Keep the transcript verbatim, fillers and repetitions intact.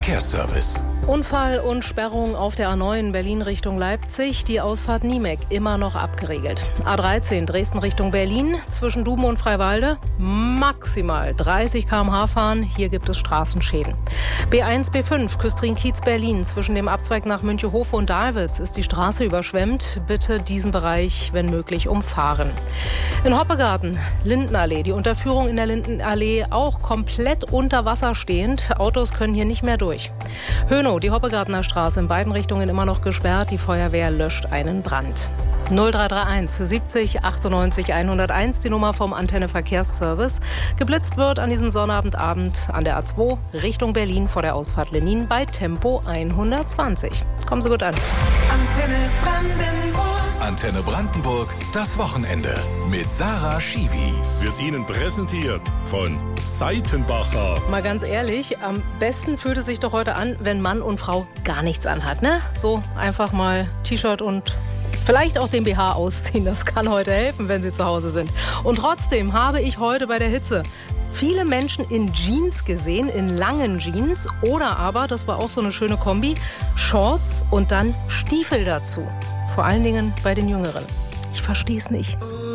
Verkehrsservice. Unfall und Sperrung auf der A neun Berlin Richtung Leipzig. Die Ausfahrt Niemek immer noch abgeriegelt. A dreizehn Dresden Richtung Berlin zwischen Duben und Freiwalde maximal dreißig Kilometer pro Stunde fahren. Hier gibt es Straßenschäden. B eins B fünf Küstrin-Kiez Berlin zwischen dem Abzweig nach Münchehofe und Dahlwitz ist die Straße überschwemmt. Bitte diesen Bereich, wenn möglich, umfahren. In Hoppegarten Lindenallee. Die Unterführung in der Lindenallee auch komplett unter Wasser stehend. Autos können hier nicht mehr durch. Hönow, die Hoppegartener Straße in beiden Richtungen immer noch gesperrt. Die Feuerwehr löscht einen Brand. null drei drei eins siebzig achtundneunzig hunderteins, die Nummer vom Antenne Verkehrsservice. Geblitzt wird an diesem Sonnabendabend an der A zwei Richtung Berlin vor der Ausfahrt Lenin bei Tempo hundertzwanzig. Kommen Sie gut an. Antenne Brandenburg. Antenne Brandenburg, das Wochenende mit Sarah Schiwi. Wird Ihnen präsentiert von Seitenbacher. Mal ganz ehrlich, am besten fühlt es sich doch heute an, wenn Mann und Frau gar nichts anhat, ne? So einfach mal T-Shirt und vielleicht auch den B H ausziehen. Das kann heute helfen, wenn Sie zu Hause sind. Und trotzdem habe ich heute bei der Hitze viele Menschen in Jeans gesehen, in langen Jeans. Oder aber, das war auch so eine schöne Kombi, Shorts und dann Stiefel dazu. Vor allen Dingen bei den Jüngeren. Ich verstehe es nicht.